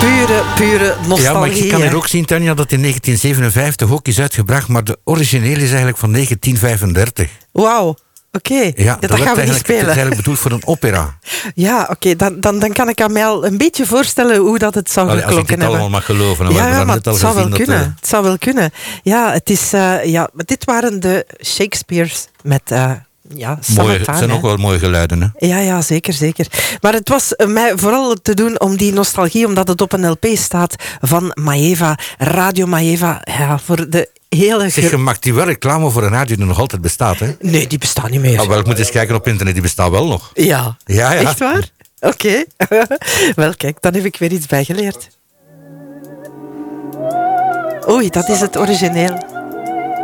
Pure nostalgie. Ja, maar je kan er ook zien, Tanja, dat in 1957 ook is uitgebracht, maar de origineel is eigenlijk van 1935. Wauw. Oké, Ja, dat gaan we niet spelen. Het is eigenlijk bedoeld voor een opera. Ja, oké, dan kan ik aan mij al een beetje voorstellen hoe dat het zou geklonken hebben. Als ik dit allemaal mag geloven. Dan Ja, maar het zou wel kunnen. Het zou wel kunnen. Ja, het is, maar dit waren de Shakespeare's met... Het zijn ook wel mooie geluiden, hè? Ja, zeker. Maar het was mij vooral te doen om die nostalgie, omdat het op een LP staat van Maeva, Radio Maeva. Ja, voor de hele... Zeg, je maakt die wel reclame voor een radio die nog altijd bestaat, hè? Nee, die bestaat niet meer. Wel, ik moet eens kijken op internet, die bestaat wel nog. Ja. Ja. Echt waar? Oké. Wel, kijk, dan heb ik weer iets bijgeleerd. Oei, dat is het origineel.